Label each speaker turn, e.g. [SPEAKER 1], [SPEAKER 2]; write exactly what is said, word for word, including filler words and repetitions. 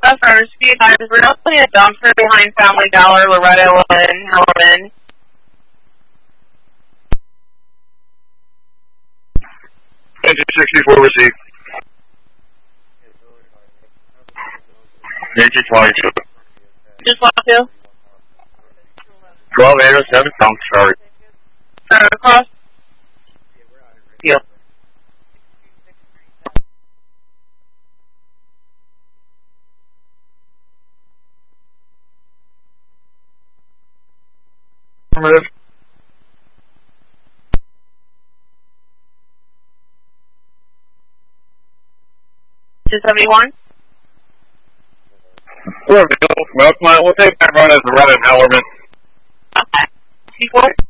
[SPEAKER 1] first, be advised, we're not putting a dumpster behind Family Dollar, Loretto, and Hellman.
[SPEAKER 2] Engine sixty-four received. Engine twenty-two.
[SPEAKER 1] Just want to?
[SPEAKER 2] twelve eight oh seven, Tom, sorry.
[SPEAKER 1] Uh, cross?
[SPEAKER 2] Yeah. Affirmative.
[SPEAKER 1] two seventy-one?
[SPEAKER 2] We're available. Well, come on, we'll take that run as the run in Hellerman.
[SPEAKER 1] Okay. C four?